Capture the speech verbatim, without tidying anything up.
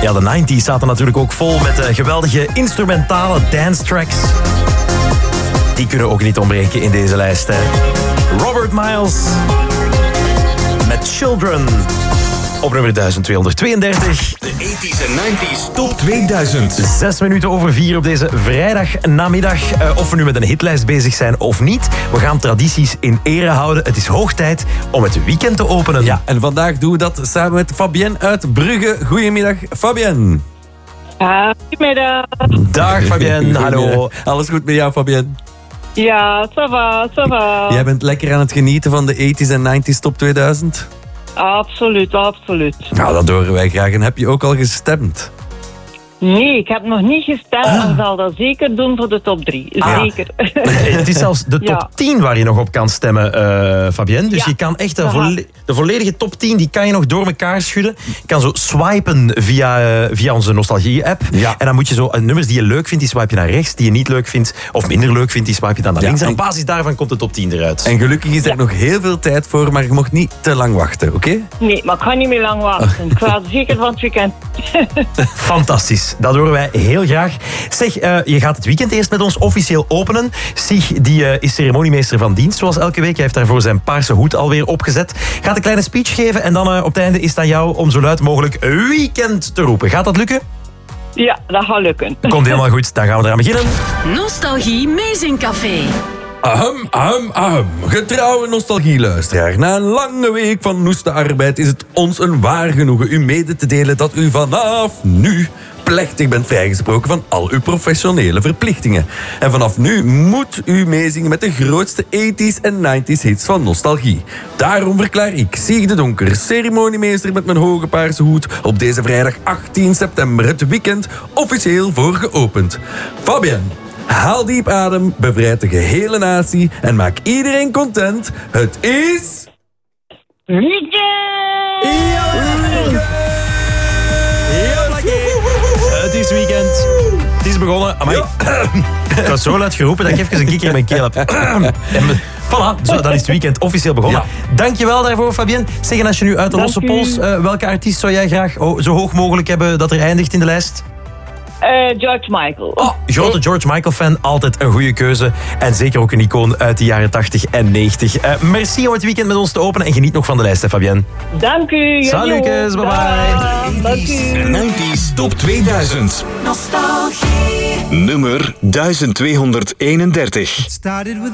Ja, de negentig zaten natuurlijk ook vol met uh, geweldige instrumentale dance tracks. Die kunnen ook niet ontbreken in deze lijst. Hè. Robert Miles met Children. Op nummer duizend tweehonderdtweeëndertig. De tachtiger en negentiger Top tweeduizend. Zes minuten over vier op deze vrijdagnamiddag. Uh, of we nu met een hitlijst bezig zijn of niet. We gaan tradities in ere houden. Het is hoog tijd om het weekend te openen. Ja, en vandaag doen we dat samen met Fabienne uit Brugge. Goedemiddag, Fabienne. Goedemiddag. Dag Fabienne, hallo. Alles goed met jou, Fabienne? Ja, ça va, ça va. Jij bent lekker aan het genieten van de tachtiger en negentiger Top tweeduizend? Absoluut, absoluut. Nou, dat horen wij graag. En heb je ook al gestemd? Nee, ik heb nog niet gestemd, maar ik zal dat zeker doen voor de top drie. Ah, zeker. Het is zelfs de top Ja. tien waar je nog op kan stemmen, uh, Fabienne. Dus Ja. je kan echt de, Aha. volle- de volledige top tien, die kan je nog door elkaar schudden. Je kan zo swipen via, uh, via onze Nostalgie-app. Ja. En dan moet je zo uh, nummers die je leuk vindt, die swipe je naar rechts. Die je niet leuk vindt, of minder leuk vindt, die swipe je dan naar Ja, links. En en- op basis daarvan komt de top tien eruit. En gelukkig is er Ja. nog heel veel tijd voor, maar je mocht niet te lang wachten, oké? Nee, maar ik ga niet meer lang wachten. Ik ga zeker van het weekend. Fantastisch, dat horen wij heel graag. Zeg, uh, je gaat het weekend eerst met ons officieel openen. Sig, die uh, is ceremoniemeester van dienst, zoals elke week. Hij heeft daarvoor zijn paarse hoed alweer opgezet. Gaat een kleine speech geven en dan uh, op het einde is het aan jou om zo luid mogelijk weekend te roepen. Gaat dat lukken? Ja, dat gaat lukken. Komt helemaal goed, dan gaan we eraan beginnen. Nostalgie Meezingcafé. Ahem, ahem, ahem. Getrouwe nostalgieluisteraar. Na een lange week van noeste arbeid is het ons een waar genoegen u mede te delen dat u vanaf nu plechtig bent vrijgesproken van al uw professionele verplichtingen. En vanaf nu moet u meezingen met de grootste tachtiger en negentiger hits van nostalgie. Daarom verklaar ik Sieg de Donker, ceremoniemeester met mijn hoge paarse hoed, op deze vrijdag achttien september het weekend officieel voor geopend. Fabienne, haal diep adem, bevrijd de gehele natie en maak iedereen content. Het is... Weekend! Het is weekend. Het is begonnen. Amai. Ik was zo luid geroepen dat ik even een kikker in mijn keel heb. En me- Voilà, zo, dan is het weekend officieel begonnen. Ja. Dankjewel daarvoor, Fabienne. Zeg, en als je nu uit de Dank losse u. pols, uh, welke artiest zou jij graag oh, zo hoog mogelijk hebben dat er eindigt in de lijst? Eh, George Michael. Oh, grote George Michael-fan, altijd een goede keuze. En zeker ook een icoon uit de jaren tachtig en negentig. Uh, merci om het weekend met ons te openen en geniet nog van de lijst, hè, Fabienne. Dank u. jullie Salut, ook. bye bye. Dag, Dank tachtiger en u. negentiger Top tweeduizend. Nostalgie. Nummer duizend tweehonderdeenendertig. Started with